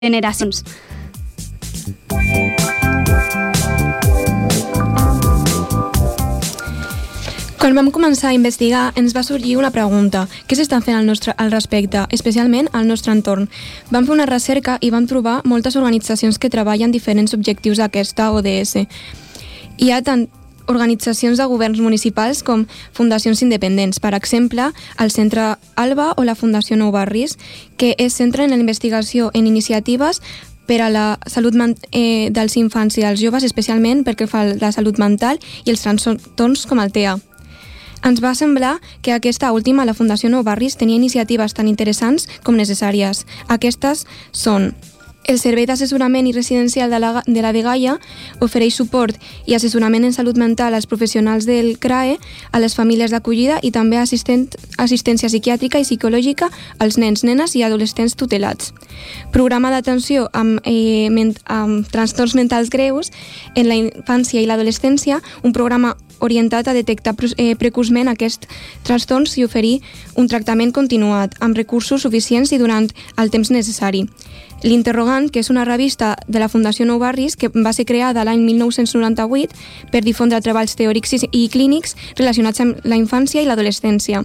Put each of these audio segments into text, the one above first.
generacions. Quan vam començar a investigar, ens va sorgir una pregunta. Què s'estan fent al respecte, especialment al nostre entorn? Vam fer una recerca i vam trobar moltes organitzacions que treballen diferents objectius d'aquesta ODS. Hi ha tant organitzacions de governs municipals com fundacions independents, per exemple, el Centre Alba o la Fundació Nou Barris, que es centren en la investigació en iniciatives per a la salut dels infants i dels joves, especialment perquè fa la salut mental i els trastorns com el TEA. Ens va semblar que aquesta última, la Fundació Nou Barris, tenia iniciatives tan interessants com necessàries. Aquestes són: el Servei d'Assessorament i Residencial de la Dgaia ofereix suport i assessorament en salut mental als professionals del CRAE, a les famílies d'acollida i també assistència psiquiàtrica i psicològica als nens, nenes i adolescents tutelats. Programa d'atenció amb trastorns mentals greus en la infància i l'adolescència, un programa orientat a detectar precoçment aquests trastorns i oferir un tractament continuat, amb recursos suficients i durant el temps necessari. L'Interrogant, que és una revista de la Fundació Nou Barris que va ser creada l'any 1998 per difondre treballs teòrics i clínics relacionats amb la infància i l'adolescència.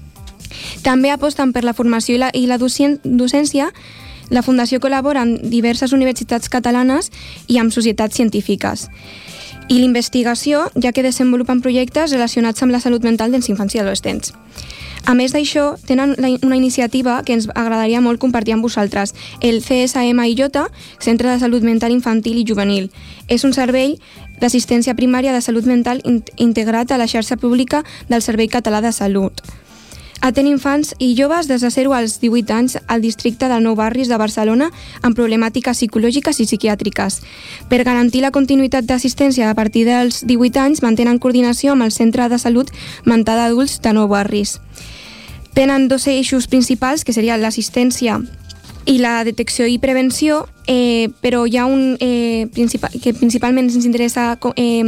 També aposten per la formació i la docència. La Fundació col·labora amb diverses universitats catalanes i amb societats científiques. I l'investigació, ja que desenvolupen projectes relacionats amb la salut mental dels infants i adolescents. A més d'això, tenen una iniciativa que ens agradaria molt compartir amb vosaltres, el CSMIJ, Centre de Salut Mental Infantil i Juvenil. És un servei d'assistència primària de salut mental integrat a la xarxa pública del Servei Català de Salut. Atén infants i joves des de 0 als 18 anys al districte del Nou Barris de Barcelona amb problemàtiques psicològiques i psiquiàtriques. Per garantir la continuïtat d'assistència a partir dels 18 anys, mantenen coordinació amb el Centre de Salut Mental d'Adults de Nou Barris. Tenen 2 eixos principals, que serien l'assistència i la detecció i prevenció, però hi ha un que principalment ens interessa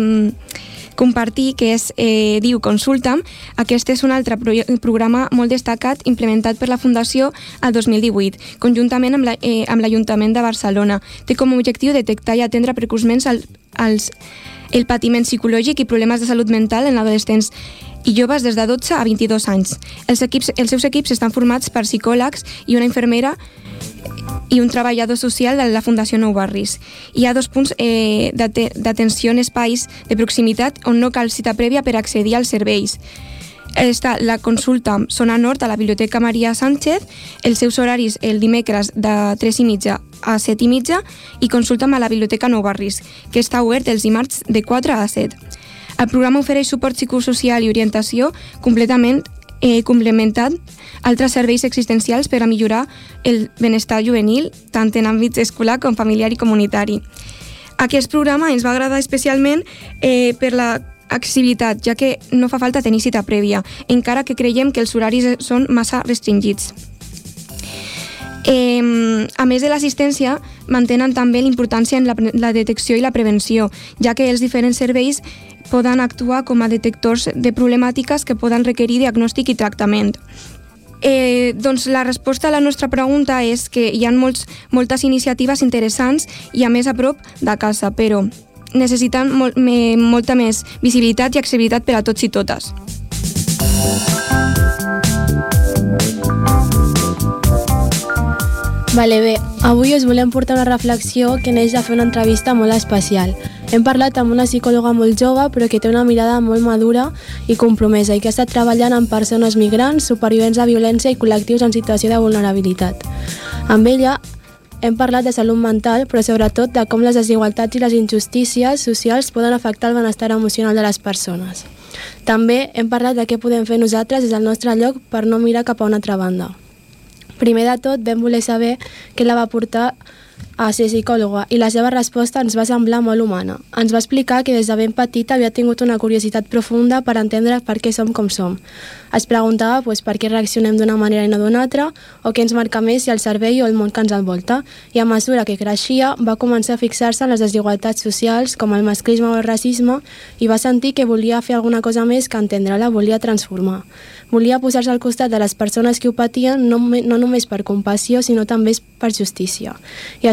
compartir, que diu Consulta'm. Aquest és un altre programa molt destacat implementat per la Fundació el 2018, conjuntament amb l'Ajuntament de Barcelona. Té com a objectiu detectar i atendre precoçment el patiment psicològic i problemes de salut mental en adolescents i joves des de 12 a 22 anys. Els seus equips estan formats per psicòlegs i una infermera i un treballador social de la Fundació Nou Barris. Hi ha 2 punts d'atenció en espais de proximitat on no cal cita prèvia per accedir als serveis. Està la consulta Zona Nord a la Biblioteca Maria Sánchez, els seus horaris el dimecres de 3:30 a 7:30 i consulta'm a la Biblioteca Nou Barris, que està obert els dimarts de 4 a 7. El programa ofereix suport psicosocial i orientació completament complementat altres serveis existencials per a millorar el benestar juvenil, tant en àmbits escolar com familiar i comunitari. Aquest programa ens va agradar especialment per la accessibilitat, ja que no fa falta tenir cita prèvia, encara que creiem que els horaris són massa restringits. A més de l'assistència, mantenen també l'importància en la detecció i la prevenció, ja que els diferents serveis poden actuar com a detectors de problemàtiques que poden requerir diagnòstic i tractament. Doncs la resposta a la nostra pregunta és que hi ha moltes iniciatives interessants i a més a prop de casa, però necessiten molta més visibilitat i accessibilitat per a tots i totes. Vale, bé, avui us volem portar una reflexió que neix de fer una entrevista molt especial. Hem parlat amb una psicòloga molt jove però que té una mirada molt madura i compromesa i que ha estat treballant amb persones migrants, supervivents de violència i col·lectius en situació de vulnerabilitat. Amb ella hem parlat de salut mental, però sobretot de com les desigualtats i les injustícies socials poden afectar el benestar emocional de les persones. També hem parlat de què podem fer nosaltres des del nostre lloc per no mirar cap a una altra banda. Primer de tot, vam voler saber què la va portar a ser psicòloga i la seva resposta ens va semblar molt humana. Ens va explicar que des de ben petita havia tingut una curiositat profunda per entendre per què som com som. Es preguntava per què reaccionem d'una manera i no d'una altra, o què ens marca més si el cervell o el món que ens envolta. I a mesura que creixia va començar a fixar-se en les desigualtats socials com el masclisme o el racisme i va sentir que volia fer alguna cosa més que entendre-la, volia transformar. Volia posar-se al costat de les persones que ho patien no només per compassió sinó també per justícia. I